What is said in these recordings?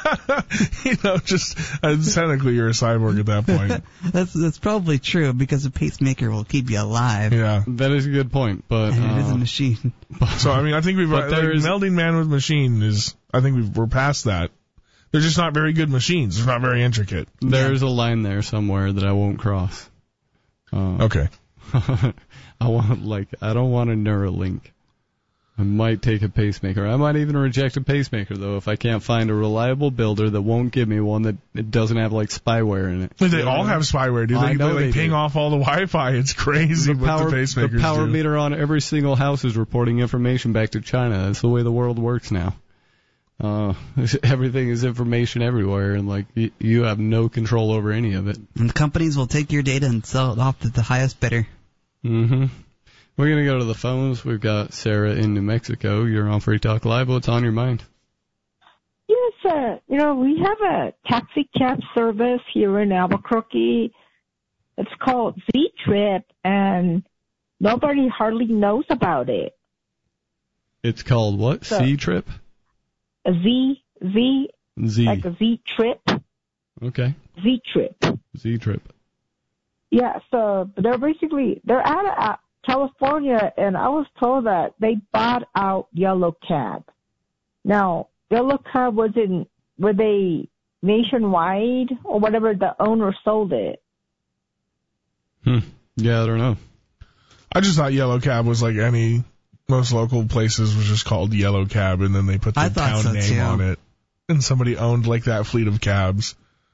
Just technically you're a cyborg at that point. That's probably true because a pacemaker will keep you alive. Yeah, that is a good point. But and it is a machine. So I think melding man with machine is. I think we're past that. They're just not very good machines. They're not very intricate. There's a line there somewhere that I won't cross. Okay. I don't want a Neuralink. I might take a pacemaker. I might even reject a pacemaker, though, if I can't find a reliable builder that won't give me one that it doesn't have, spyware in it. But they all have spyware, do they? They ping off all the Wi-Fi. It's crazy what the pacemakers do. The power meter on every single house is reporting information back to China. That's the way the world works now. Everything is information everywhere, and you have no control over any of it. And the companies will take your data and sell it off to the highest bidder. Mm-hmm. We're going to go to the phones. We've got Sarah in New Mexico. You're on Free Talk Live. What's on your mind? Yes, we have a taxi cab service here in Albuquerque. It's called Z-Trip, and nobody hardly knows about it. It's called what? C-Trip? A Z. Like a Z-Trip. Okay. Z-Trip. Z-Trip. Yeah, so they're out of California, and I was told that they bought out Yellow Cab. Now, Yellow Cab were they nationwide or whatever, the owner sold it? Yeah, I don't know. I just thought Yellow Cab was like most local places was just called Yellow Cab, and then they put the town name on it, and somebody owned that fleet of cabs.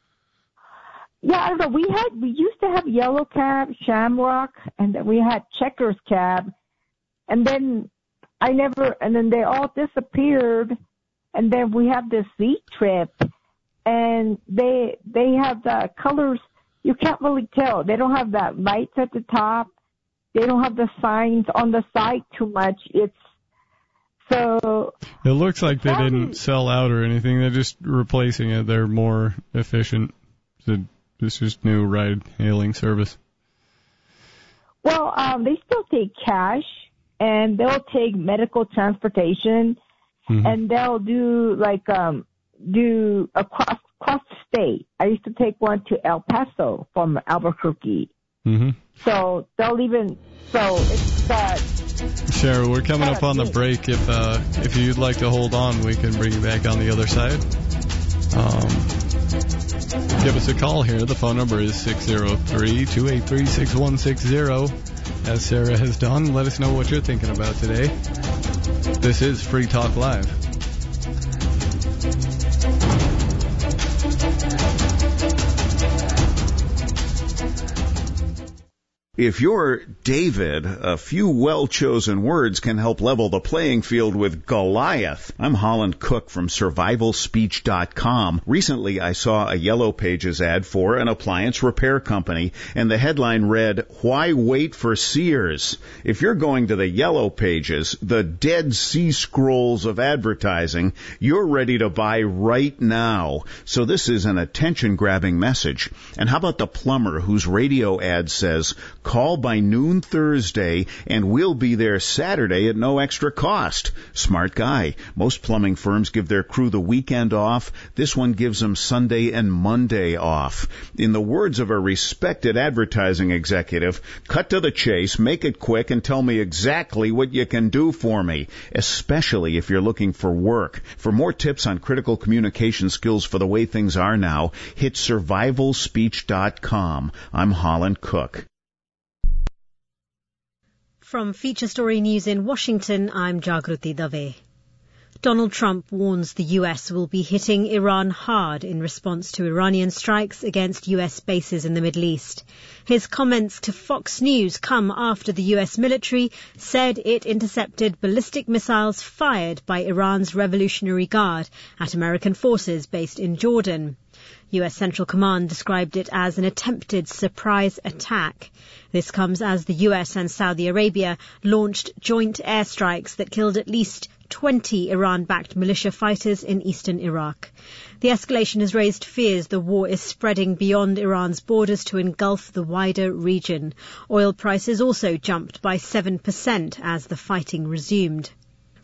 Yeah, I don't know. We used to have Yellow Cab, Shamrock, and then we had Checkers Cab, and then they all disappeared, and then we have this Z-Trip, and they have the colors you can't really tell. They don't have that lights at the top. They don't have the signs on the side too much. It looks like they didn't sell out or anything. They're just replacing it. They're more efficient. It's just new ride-hailing service. Well, they still take cash, and they'll take medical transportation, and they'll do across the state. I used to take one to El Paso from Albuquerque. Mm-hmm. So they'll it's Sarah, we're coming up on the break. If you'd like to hold on, we can bring you back on the other side. Give us a call here. The phone number is 603-283-6160. As Sarah has done, let us know what you're thinking about today. This is Free Talk Live. If you're David, a few well-chosen words can help level the playing field with Goliath. I'm Holland Cook from SurvivalSpeech.com. Recently, I saw a Yellow Pages ad for an appliance repair company, and the headline read, "Why wait for Sears?" If you're going to the Yellow Pages, the Dead Sea Scrolls of advertising, you're ready to buy right now. So this is an attention-grabbing message. And how about the plumber whose radio ad says, "Call by noon Thursday, and we'll be there Saturday at no extra cost"? Smart guy. Most plumbing firms give their crew the weekend off. This one gives them Sunday and Monday off. In the words of a respected advertising executive, cut to the chase, make it quick, and tell me exactly what you can do for me, especially if you're looking for work. For more tips on critical communication skills for the way things are now, hit SurvivalSpeech.com. I'm Holland Cook. From Feature Story News in Washington, I'm Jagruti Dave. Donald Trump warns the U.S. will be hitting Iran hard in response to Iranian strikes against U.S. bases in the Middle East. His comments to Fox News come after the U.S. military said it intercepted ballistic missiles fired by Iran's Revolutionary Guard at American forces based in Jordan. U.S. Central Command described it as an attempted surprise attack. This comes as the U.S. and Saudi Arabia launched joint airstrikes that killed at least 20 Iran-backed militia fighters in eastern Iraq. The escalation has raised fears the war is spreading beyond Iran's borders to engulf the wider region. Oil prices also jumped by 7% as the fighting resumed.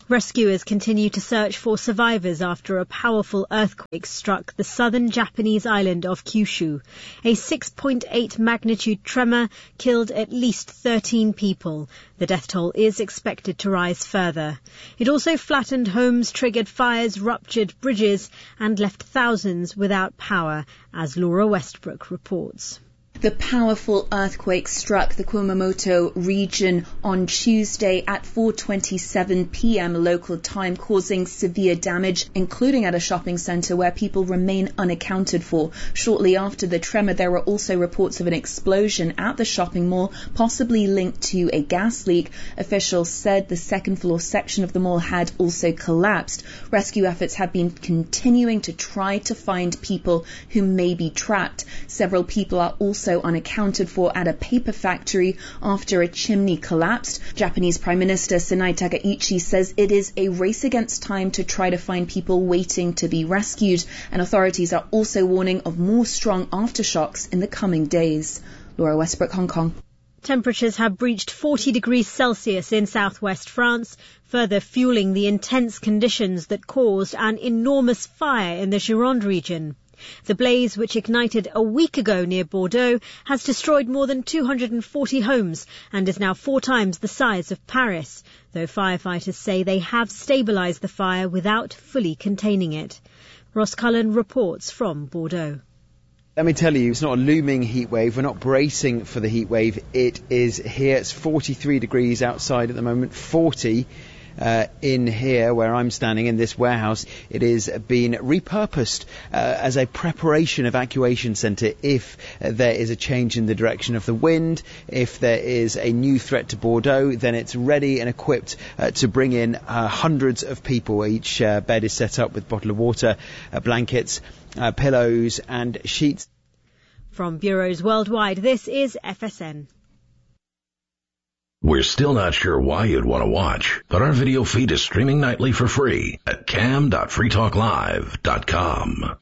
Rescuers continue to search for survivors after a powerful earthquake struck the southern Japanese island of Kyushu. A 6.8 magnitude tremor killed at least 13 people. The death toll is expected to rise further. It also flattened homes, triggered fires, ruptured bridges, and left thousands without power, as Laura Westbrook reports. The powerful earthquake struck the Kumamoto region on Tuesday at 4:27 p.m. local time, causing severe damage, including at a shopping centre where people remain unaccounted for. Shortly after the tremor, there were also reports of an explosion at the shopping mall, possibly linked to a gas leak. Officials said the second-floor section of the mall had also collapsed. Rescue efforts have been continuing to try to find people who may be trapped. Several people are also unaccounted for at a paper factory after a chimney collapsed. Japanese Prime Minister Sanae Takaichi says it is a race against time to try to find people waiting to be rescued, and authorities are also warning of more strong aftershocks in the coming days. Laura Westbrook, Hong Kong. Temperatures have breached 40 degrees Celsius in southwest France, further fueling the intense conditions that caused an enormous fire in the Gironde region. The blaze, which ignited a week ago near Bordeaux, has destroyed more than 240 homes and is now 4 times the size of Paris, though firefighters say they have stabilised the fire without fully containing it. Ross Cullen reports from Bordeaux. Let me tell you, it's not a looming heat wave. We're not bracing for the heat wave. It is here. It's 43 degrees outside at the moment, 40 in here where I'm standing in this warehouse. It is being repurposed as a preparation evacuation centre if there is a change in the direction of the wind. If there is a new threat to Bordeaux, then it's ready and equipped to bring in hundreds of people. Each bed is set up with a bottle of water, blankets, pillows and sheets. From bureaus worldwide, this is FSN. We're still not sure why you'd want to watch, but our video feed is streaming nightly for free at cam.freetalklive.com.